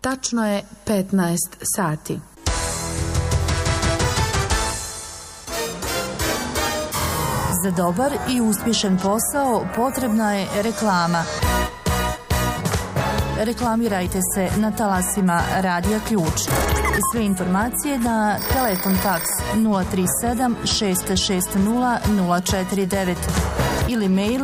Tačno je 15 sati. Za dobar i uspješan posao potrebna je reklama. Reklamirajte se na talasima Radija Ključ. Sve informacije na telefon faks 037 660 049 ili mail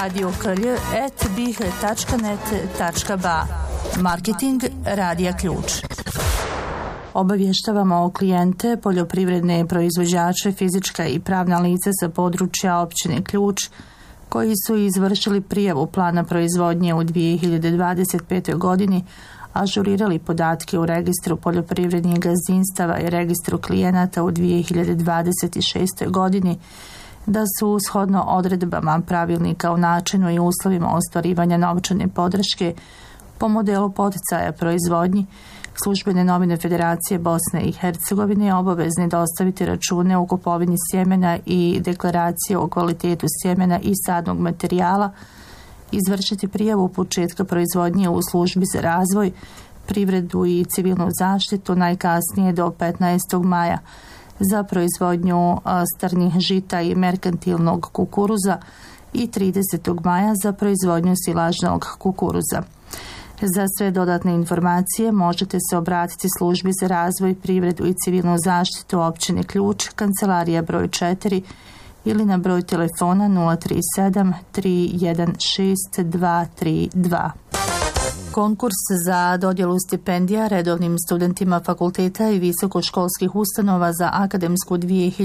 radioklj@bih.net.ba. Marketing Radija Ključ. Obavještavamo klijente, poljoprivredne proizvođače, fizička i pravna lica sa područja općine Ključ koji su izvršili prijavu plana proizvodnje u 2025. godini, ažurirali podatke u registru poljoprivrednih gazdinstava i registru klijenata u 2026. godini, da su shodno odredbama pravilnika o načinu i uslovima ostvarivanja novčane podrške po modelu poticaja proizvodnji, Službene novine Federacije Bosne i Hercegovine obavezni dostaviti račune o kupovini sjemena i deklaracije o kvalitetu sjemena i sadnog materijala, izvršiti prijavu početka proizvodnje u službi za razvoj, privredu i civilnu zaštitu najkasnije do 15. maja za proizvodnju strnih žita i merkantilnog kukuruza i 30. maja za proizvodnju silažnog kukuruza. Za sve dodatne informacije možete se obratiti službi za razvoj, privredu i civilnu zaštitu općine Ključ, kancelarija broj 4 ili na broj telefona 037 316 232. Konkurs za dodjelu stipendija redovnim studentima fakulteta i visokoškolskih ustanova za akademsku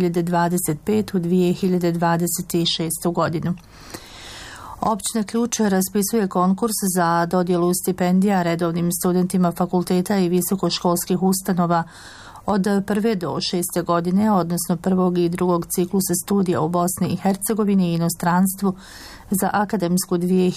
2025-2026. godinu. Općina Ključ raspisuje konkurs za dodjelu stipendija redovnim studentima fakulteta i visokoškolskih ustanova od 1. do 6. godine, odnosno prvog i drugog ciklusa studija u Bosni i Hercegovini i inostranstvu za akademsku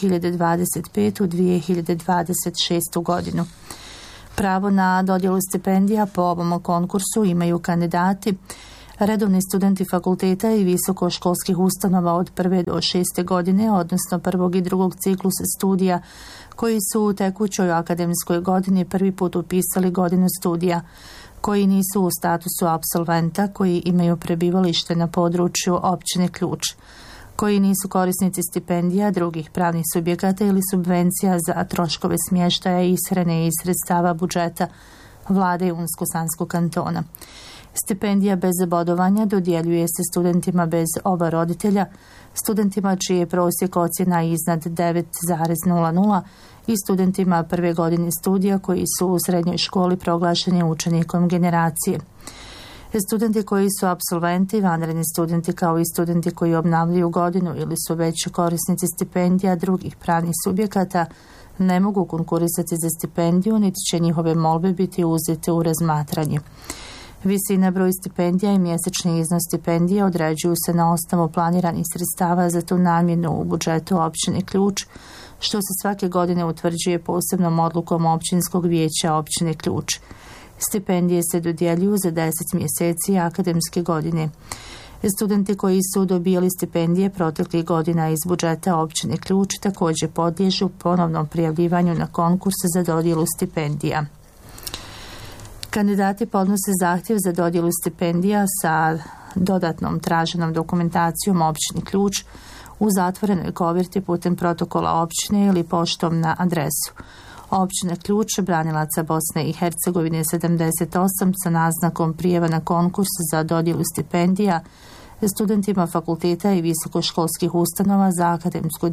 2025-2026. godinu. Pravo na dodjelu stipendija po ovom konkursu imaju kandidati redovni studenti fakulteta i visokoškolskih ustanova od 1. do 6. godine, odnosno prvog i drugog ciklusa studija koji su u tekućoj akademskoj godini prvi put upisali godinu studija, koji nisu u statusu apsolventa, koji imaju prebivalište na području općine Ključ, koji nisu korisnici stipendija drugih pravnih subjekata ili subvencija za troškove smještaja i ishrane iz sredstava budžeta vlade Unsko-Sanskog kantona. Stipendija bez bodovanja dodjeljuje se studentima bez oba roditelja, studentima čiji je prosjek ocjena iznad 9,00 i studentima prve godine studija koji su u srednjoj školi proglašeni učenikom generacije. Studenti koji su apsolventi, vanredni studenti kao i studenti koji obnavljaju godinu ili su već korisnici stipendija drugih pravnih subjekata ne mogu konkurisati za stipendiju, niti će njihove molbe biti uzete u razmatranje. Visina, broj stipendija i mjesečni iznos stipendije određuju se na osnovu planiranih sredstava za tu namjenu u budžetu općine Ključ, što se svake godine utvrđuje posebnom odlukom općinskog vijeća općine Ključ. Stipendije se dodjeljuju za 10 mjeseci akademske godine. Studenti koji su dobijali stipendije proteklih godina iz budžeta općine Ključ također podliježu ponovnom prijavljivanju na konkurs za dodjelu stipendija. Kandidati podnose zahtjev za dodjelu stipendija sa dodatnom traženom dokumentacijom općine Ključ u zatvorenoj koverti putem protokola općine ili poštom na adresu. Općina Ključ, Branilaca Bosne i Hercegovine 78 sa naznakom prijava na konkurs za dodjelu stipendija studentima fakulteta i visokoškolskih ustanova za akademsku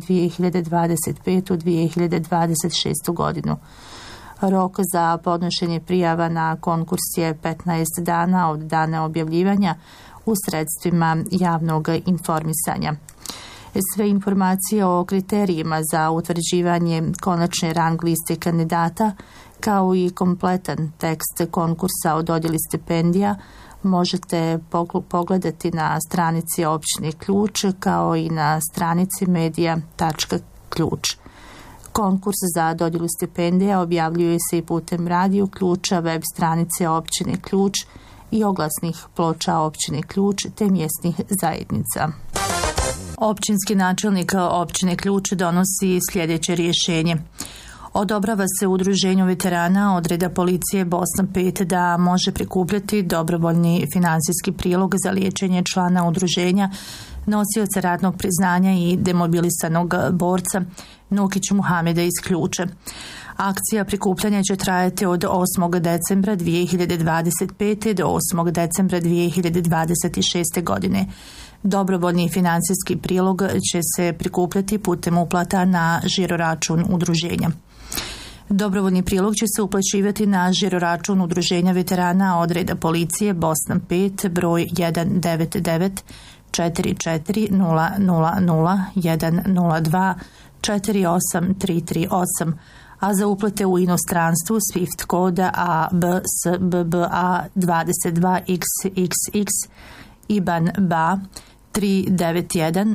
2025-2026. godinu. Rok za podnošenje prijava na konkurs je 15 dana od dana objavljivanja u sredstvima javnog informisanja. Sve informacije o kriterijima za utvrđivanje konačne rang liste kandidata, kao i kompletan tekst konkursa o dodjeli stipendija, možete pogledati na stranici općine Ključ, kao i na stranici media.ključ. Konkurs za dodjelu stipendija objavljuje se i putem Radio Ključa, web stranice općine Ključ i oglasnih ploča općine Ključ te mjesnih zajednica. Općinski načelnik općine Ključ donosi sljedeće rješenje. Odobrava se udruženju veterana odreda policije Bosna 5 da može prikupljati dobrovoljni finansijski prilog za liječenje člana udruženja, nosioca ratnog priznanja i demobilisanog borca Nukić Muhameda iz Ključa. Akcija prikupljanja će trajati od 8. decembra 2025. do 8. decembra 2026. godine. Dobrovoljni financijski prilog će se prikupljati putem uplata na žiroračun udruženja. Dobrovoljni prilog će se uplaćivati na žiroračun udruženja veterana odreda policije Bosna 5 broj 199 44 000 102 48338, a za uplate u inostranstvu SWIFT koda ABSBBA 22XXX IBAN BA 391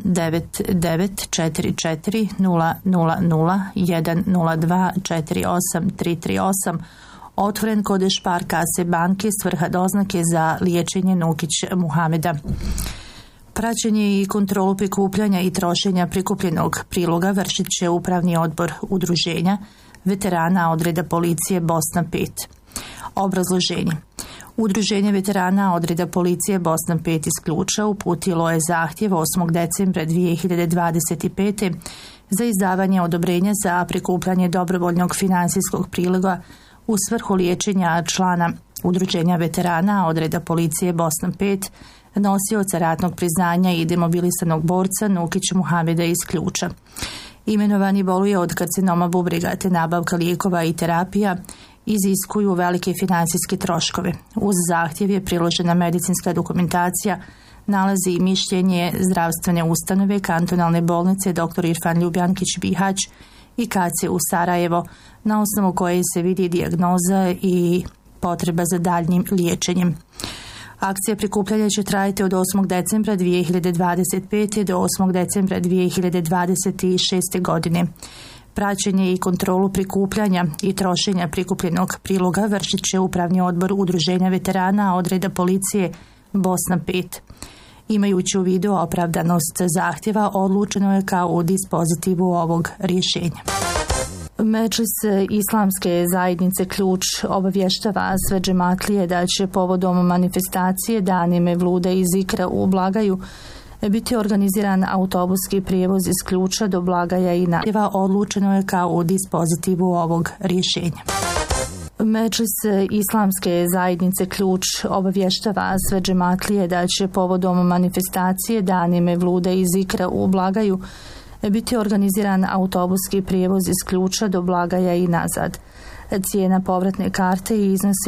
9944 000 102 48338, otvoren kod Špar kase banke svrha doznake za liječenje Nukić Muhameda. Praćenje i kontrolu prikupljanja i trošenja prikupljenog priloga vršit će upravni odbor udruženja veterana odreda policije Bosna 5. Obrazloženje. Udruženje veterana odreda policije Bosna 5 iz Ključa uputilo je zahtjev 8. decembra 2025. za izdavanje odobrenja za prikupljanje dobrovoljnog financijskog priloga u svrhu liječenja člana udruženja veterana odreda policije Bosna 5, nosioca ratnog priznanja i demobilisanog borca Nukić Muhameda iz Ključa. Imenovani boluje od karcinoma bubrega te nabavka lijekova i terapija iziskuju velike financijske troškove. Uz zahtjev je priložena medicinska dokumentacija, nalazi i mišljenje zdravstvene ustanove kantonalne bolnice dr. Irfan Ljubljankić Bihać i KC u Sarajevo, na osnovu koje se vidi dijagnoza i potreba za daljnjim liječenjem. Akcija prikupljanja će trajati od 8. decembra 2025. do 8. decembra 2026. godine. Praćenje i kontrolu prikupljanja i trošenja prikupljenog priloga vršit će upravni odbor udruženja veterana odreda policije Bosna 5. Imajući u vidu opravdanost zahtjeva, odlučeno je kao u dispozitivu ovog rješenja. Medžlis Islamske zajednice Ključ obavještava sve džematlije da će povodom manifestacije Dani Mevlude i Zikra u Blagaju biti organiziran autobuski prijevoz iz Ključa do Blagaja i Narjeva. Odlučeno je kao u dispozitivu ovog rješenja. Medžlis Islamske zajednice Ključ obavještava sve džematlije da će povodom manifestacije Dani Mevlude i Zikra u Blagaju biti organiziran autobuski prijevoz iz Ključa do Blagaja i nazad. Cijena povratne karte iznosi